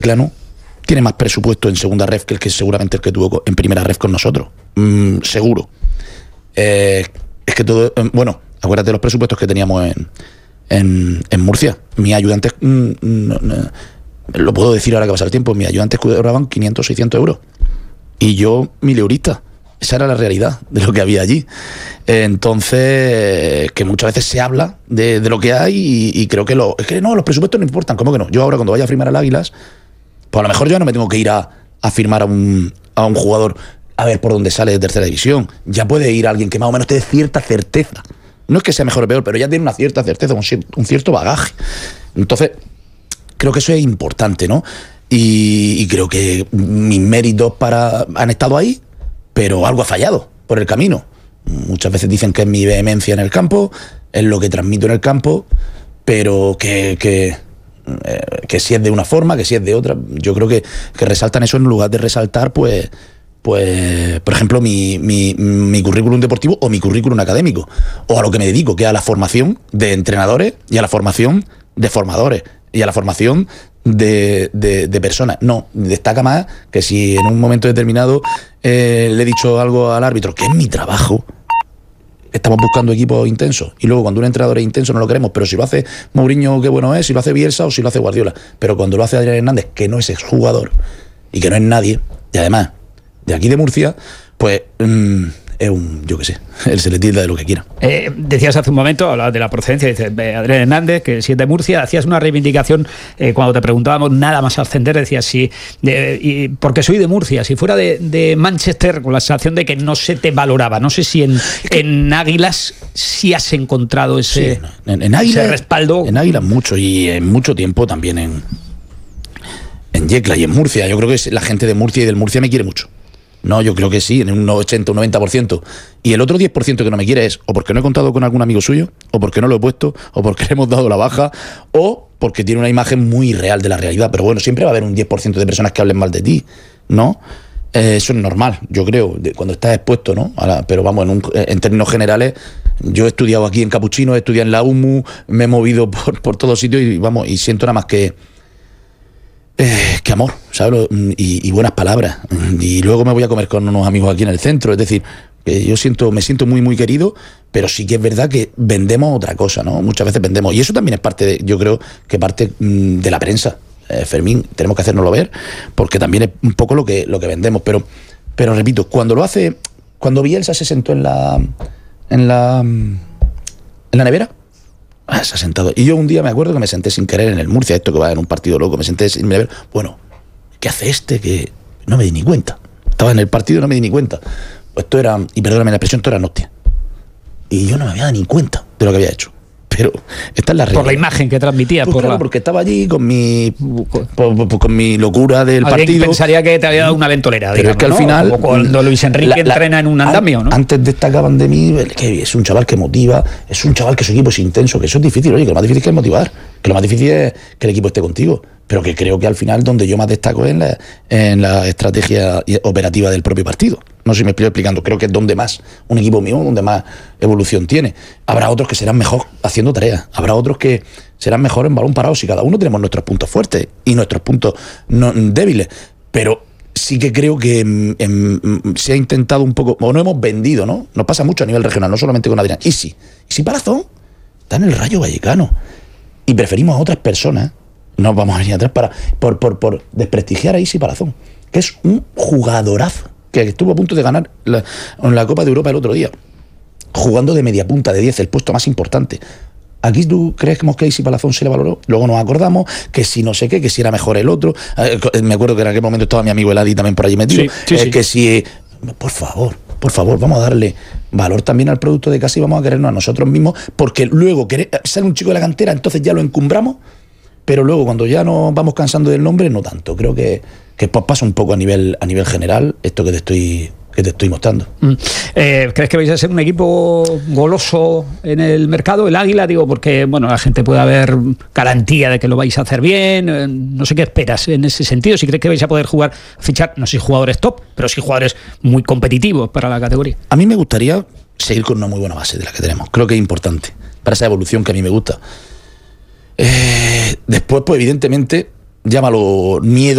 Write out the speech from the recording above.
Claro, tiene más presupuesto en segunda ref que seguramente el que tuvo en primera ref con nosotros. Seguro. Es que todo... bueno, acuérdate de los presupuestos que teníamos en Murcia. Mis ayudantes... lo puedo decir ahora que pasa el tiempo. Mis ayudantes cobraban 500, 600 euros. Y yo, 1000 euristas. Esa era la realidad de lo que había allí. Entonces, que muchas veces se habla de lo que hay y creo que es que no, los presupuestos no importan. ¿Cómo que no? Yo ahora cuando vaya a firmar al Águilas, pues a lo mejor yo no me tengo que ir a firmar a un jugador a ver por dónde sale de tercera división. Ya puede ir alguien que más o menos te dé cierta certeza. No es que sea mejor o peor, pero ya tiene una cierta certeza, un cierto bagaje. Entonces, creo que eso es importante, ¿no? Y creo que mis méritos han estado ahí, pero algo ha fallado por el camino. Muchas veces dicen que es mi vehemencia en el campo, es lo que transmito en el campo, pero que si es de una forma, que si es de otra. Yo creo que resaltan eso en lugar de resaltar, pues por ejemplo, mi currículum deportivo o mi currículum académico, o a lo que me dedico, que es a la formación de entrenadores y a la formación de formadores y a la formación de personas. No, destaca más que si en un momento determinado le he dicho algo al árbitro, que es mi trabajo. Estamos buscando equipos intensos y luego cuando un entrenador es intenso no lo queremos, pero si lo hace Mourinho, qué bueno es, si lo hace Bielsa o si lo hace Guardiola, pero cuando lo hace Adrián Hernández, que no es exjugador y que no es nadie, y además de aquí de Murcia, pues es yo qué sé, él se le tilda de lo que quiera. Decías hace un momento, hablabas de la procedencia, dices Adrián Hernández, que si es de Murcia, hacías una reivindicación cuando te preguntábamos nada más ascender, decías porque soy de Murcia, si fuera de Manchester, con la sensación de que no se te valoraba. No sé si en Águilas sí has encontrado ese, sí, en Águilas, ese respaldo. En Águilas mucho, y en mucho tiempo también en Yecla y en Murcia. Yo creo que la gente de Murcia y del Murcia me quiere mucho. No, yo creo que sí, en un 80, un 90%. Y el otro 10% que no me quiere es o porque no he contado con algún amigo suyo, o porque no lo he puesto, o porque le hemos dado la baja, o porque tiene una imagen muy real de la realidad. Pero bueno, siempre va a haber un 10% de personas que hablen mal de ti, ¿no? Eso es normal, yo creo, cuando estás expuesto, ¿no? Pero vamos, en términos generales, yo he estudiado aquí en Capuchino, he estudiado en la UMU, me he movido por todos sitios y vamos, y siento nada más que amor, ¿sabes? Y buenas palabras. Y luego me voy a comer con unos amigos aquí en el centro. Es decir, que me siento muy, muy querido, pero sí que es verdad que vendemos otra cosa, ¿no? Muchas veces vendemos. Y eso también es parte yo creo que parte de la prensa. Fermín, tenemos que hacérnoslo ver, porque también es un poco lo que vendemos. Pero repito, cuando Bielsa se sentó en la nevera, se ha sentado. Y yo un día me acuerdo que me senté sin querer en el Murcia, esto que va en un partido loco, me senté sin ver. Bueno, ¿qué hace que no me di ni cuenta? Estaba en el partido y no me di ni cuenta. Pues esto era, y perdóname la expresión, esto era hostia. Y yo no me había dado ni cuenta de lo que había hecho. Pero esta es la realidad. Por la imagen que transmitía. Pues claro, porque estaba allí con mi locura del partido. Pensaría que te había dado una ventolera. Pero digamos, es que al final... Como cuando Luis Enrique entrena en un andamio, ¿no? Antes destacaban de mí que es un chaval que motiva, es un chaval que su equipo es intenso, que eso es difícil. Oye, que lo más difícil es motivar, que lo más difícil es que el equipo esté contigo. Pero que creo que al final donde yo más destaco es en la estrategia operativa del propio partido. No sé si me estoy explicando. Creo que es donde más, un equipo mío, donde más evolución tiene. Habrá otros que serán mejor haciendo tareas. Habrá otros que serán mejor en balón parado. Si cada uno tenemos nuestros puntos fuertes y nuestros puntos débiles. Pero sí que creo que se ha intentado un poco, o no hemos vendido, ¿no? Nos pasa mucho a nivel regional, no solamente con Adrián. Y si Palazón está en el Rayo Vallecano y preferimos a otras personas, no vamos a venir atrás por desprestigiar a Isi Palazón, que es un jugadorazo, que estuvo a punto de ganar la Copa de Europa el otro día, jugando de media punta, de 10, el puesto más importante. Aquí tú crees que a Isi Palazón se le valoró, luego nos acordamos que si no sé qué, que si era mejor el otro. Me acuerdo que en aquel momento estaba mi amigo Eladi también por allí metido. Sí. Que si... Por favor, vamos a darle valor también al producto de casa y vamos a querernos a nosotros mismos, porque luego sale un chico de la cantera, entonces ya lo encumbramos, pero luego cuando ya nos vamos cansando del nombre, no tanto. Creo que pasa un poco a nivel general esto que te estoy mostrando. ¿Crees que vais a ser un equipo goloso en el mercado, el Águila? Digo, porque bueno, la gente puede haber garantía de que lo vais a hacer bien. No sé qué esperas en ese sentido. Si crees que vais a poder fichar, no sé si jugadores top, pero sí jugadores muy competitivos para la categoría. A mí me gustaría seguir con una muy buena base de la que tenemos. Creo que es importante para esa evolución que a mí me gusta. Después, pues evidentemente, llámalo miedo